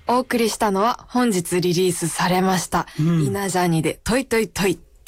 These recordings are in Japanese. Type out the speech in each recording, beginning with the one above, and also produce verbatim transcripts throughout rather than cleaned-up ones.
お送りしたのは本日リリースされました「イナジャニでトイトイトイ」です。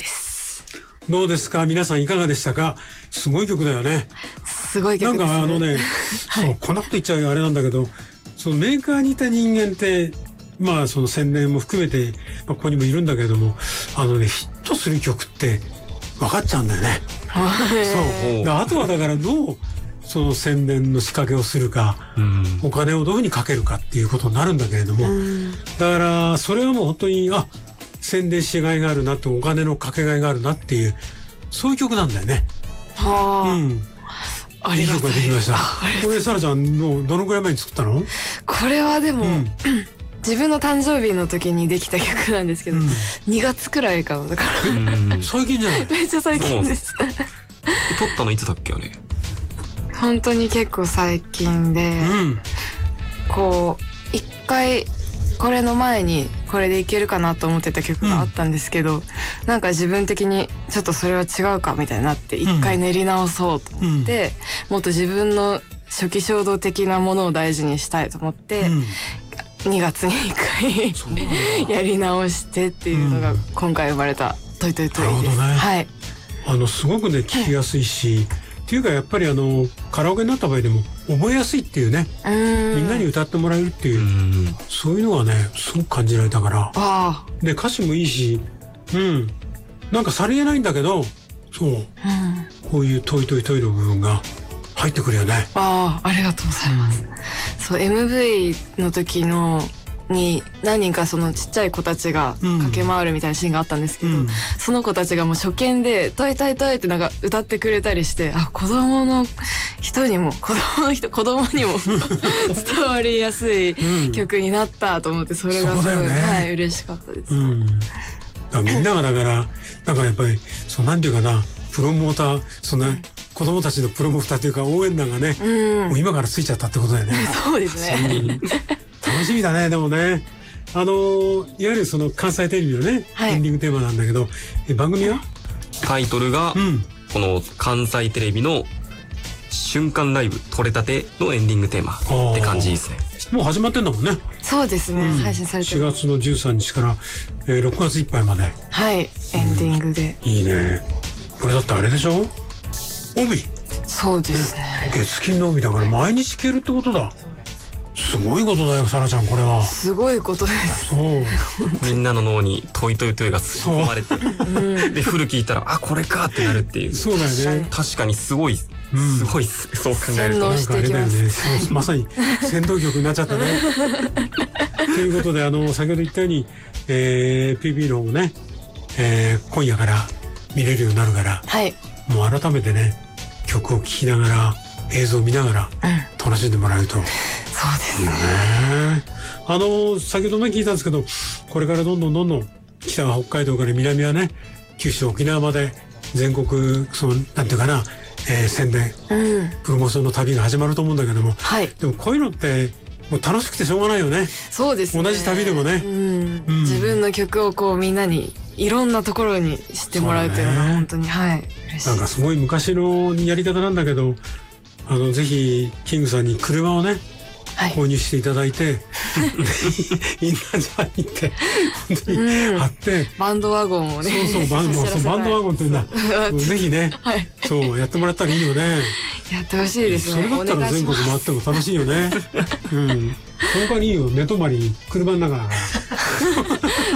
どうですか皆さん、いかがでしたか？すごい曲だよね。 すごい曲ですね。 なんかあのね、 はい、 そうこんなこと言っちゃうよあれなんだけど、そのメーカーにいた人間ってまあその宣伝も含めて、まあ、ここにもいるんだけれども、あのねヒットする曲って分かっちゃうんだよね。そうで、あとはだからどうその宣伝の仕掛けをするか、うん、お金をどういうふうにかけるかっていうことになるんだけれども、うん、だからそれはもう本当にあ宣伝しがいがあるなって、お金のかけがいがあるなっていう、そういう曲なんだよね。 はあ、うん、 ありがとう。いい曲ができました。これサラちゃんのどのぐらい前に作ったの？ これはでも、うん、自分の誕生日の時にできた曲なんですけど、うん、にがつくらいかな、だから最近じゃない？ めっちゃ最近です。 撮ったのいつだっけあれ？ 本当に結構最近で、うん、こう一回これの前にこれでいけるかなと思ってた曲があったんですけど、うん、なんか自分的にちょっとそれは違うかみたいになって一回練り直そうと思って、うん、もっと自分の初期衝動的なものを大事にしたいと思って、うん、にがつにいっかいやり直してっていうのが今回生まれたトイトイトイです。 ね、 はい。 あのすごくね聞きやすいし、っていうかやっぱりあのカラオケになった場合でも覚えやすいっていうね、みんなに歌ってもらえるっていう、うそういうのがねすごく感じられたから。あで歌詞もいいし、うんなんかさりげないんだけど、そう、うん、こういうトイトイトイの部分が入ってくるよね。 ああ、ありがとうございます。そう エムブイ の時のに何人かそのちっちゃい子たちが駆け回るみたいなシーンがあったんですけど、うん、その子たちがもう初見でトイトイトイってなんか歌ってくれたりして、あ、子供の人にも子供の人子供にも伝わりやすい曲になったと思って、それがすごい、ね、はい、嬉しかったです。うん、 だみんながだからなんかやっぱりそうなんていうかな、プロモーター、そんな、うん、子供たちのプロモーターというか応援団がね、うん、もう今からついちゃったってことだよね。 そうですね。 楽しみだね。でもね、あのー、いわゆるその関西テレビのね、はい、エンディングテーマなんだけど、え番組はタイトルが、うん、この関西テレビの瞬間ライブ撮れたてのエンディングテーマって感じですね。 もう始まってんだもんね。 そうですね、うん、配信されてしがつのじゅうさんにちから、えー、ろくがついっぱいまで。 はい、エンディングで、 うん、いいね。これだってあれでしょ、帯。 そうですね、 月金の帯だから毎日聴けるってことだ。すごいことだよ、サラちゃん、これは。 すごいことです。 そう。 みんなの脳にトイトイトイが吸い込まれて、うん、で、フル聞いたら、あ、これかってなるっていう。 そうだよね。 確かにすごい、すごい、そう考えると。 なんかあれだよね。そう、まさに先導曲になっちゃったね。ということで、あの、先ほど言ったように、えー、ピーピー の方もね、えー、今夜から見れるようになるから、はい、もう改めてね、曲を聴きながら、映像を見ながら、楽しんでもらえると。 そうですね。 あの先ほどね聞いたんですけど、これからどんどんどんどん北は北海道から南はね九州沖縄まで全国そのなんていうかな、えー、宣伝、うん、プロモーションの旅が始まると思うんだけども、はい、でもこういうのってもう楽しくてしょうがないよね。 そうですね。 同じ旅でもね、 うんうん、自分の曲をこうみんなにいろんなところに知ってもらうというのは本当に、はい、嬉しい。 なんかすごい昔のやり方なんだけど、あのぜひキングさんに車をねはい、購入していただいて、インナージャーニーって本当に貼って、うん、バンドワゴンをね、そうそうバンドそうバンドワゴンっていうんだ。ぜひね、はい、そうやってもらったらいいよね。 やってほしいですね。 それだったら全国回っても楽しいよね。うん。その他にいいよ、寝泊まり車の中だから。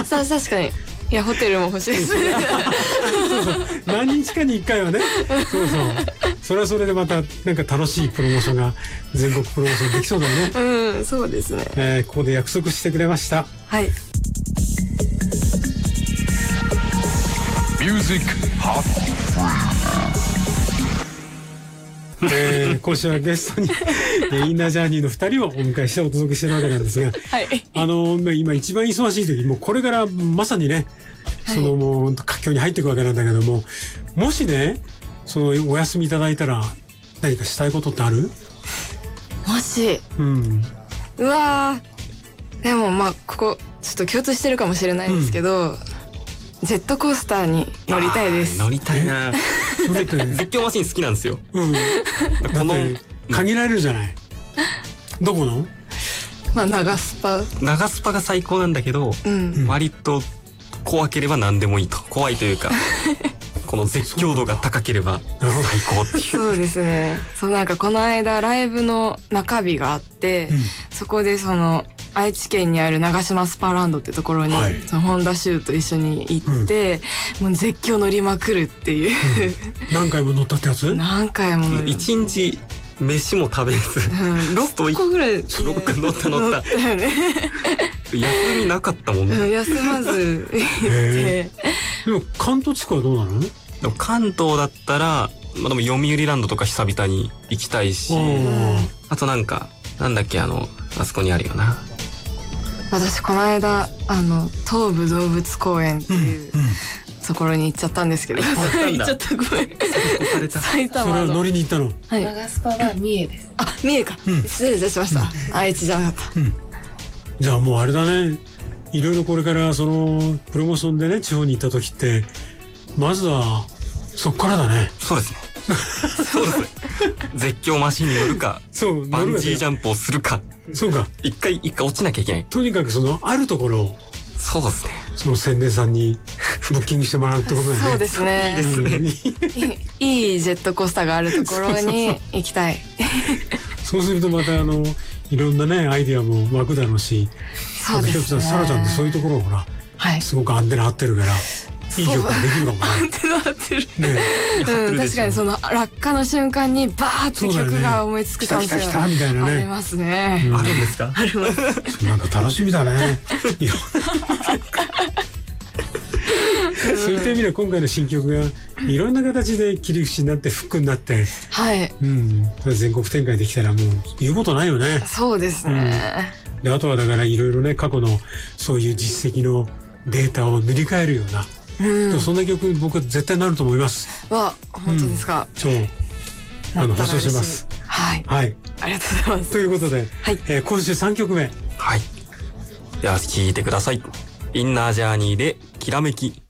さあ確かに。いやホテルも欲しいですね。 そうそう何日かにいっかいはね。そうそう。それはそれでまたなんか楽しいプロモーションが全国プロモーションできそうだよね。 うん、そうですね。 えー、ここで約束してくれました。 はい。ミュージックハッえー、今週はゲストにインナージャーニーのふたりをお迎えしてお届けしてるわけなんですが、はい、あの今一番忙しい時、もうこれからまさにね、そのもう佳境に入っていくわけなんだけども、もしねそのお休みいただいたら何かしたいことってある？ もし、うん、うわー、でもまあここちょっと共通してるかもしれないんですけど、うん、ジェットコースターに乗りたいです。 乗りたいな。絶叫マシン好きなんですよ。うん。 この限られるじゃない。どこの？ まあ長スパ長スパが最高なんだけど、うん、割と怖ければ何でもいいと。怖いというかこの絶叫度が高ければ最高っていう。 そうですね。そうなんかこの間ライブの中日があって、うん、そこでその愛知県にある長島スパランドってところに、はい、その本田修と一緒に行って、うん、もう絶叫乗りまくるっていう、うん、 何回も乗ったってやつ？ 何回も乗り一日飯も食べず、 うん、ろっこぐらい、ね、 ろっこ乗った乗った乗ったよね。休みなかったもんね、 うん、休まず行ってでも関東地区はどうなの？でも関東だったら、まあ、でも読売ランドとか久々に行きたいし、あとなんかなんだっけあのあそこにあるよな。 私この間あの東武動物公園っていう、うんうん、ところに行っちゃったんですけど、行っちゃったごめん。埼玉の。 それは乗りに行ったの。 はい。長スパは三重です。あ、三重か。うん、失礼いたしました。うん、愛知じゃなかった。うん、 じゃあもうあれだね。いろいろこれからそのプロモーションでね地方に行った時ってまずはそっからだね。 そうですね。そうです。絶叫マシンに乗るか、そうバンジージャンプをするか。 そうか。 一回一回落ちなきゃいけない。 とにかくそのあるところを。 そうですね。 その宣伝さんにブッキングしてもらうってことだよね。 そうですね。いいですね。いいジェットコースターがあるところに行きたい。 そうするとまたあのいろんなねアイディアも湧くだろうし、 そうですね。 サラちゃんってそういうところをほら、はい、すごくアンテナ張ってるから。いい曲ができるかもね。 アンテナ張ってる。ね、うん、確かにその落下の瞬間にバーって曲が思いつくかもしれない。 来た来たみたいなね。 ありますね。 あるんですか？ あります。 なんか楽しみだね。そういった意味で今回の新曲がいろんな形で切り口になってフックになって、 はい。 うん、全国展開できたらもう言うことないよね。 そうですね。 うん、であとはだからいろいろね過去のそういう実績のデータを塗り替えるような。うん、そんな曲僕は絶対なると思います。 わ、本当ですか。 うん、そう、あの保証します。 はい。 はい。 ありがとうございます。 ということで、はい、えー、今週さんきょくめ。 はい。では聴いてください。インナージャーニーできらめき。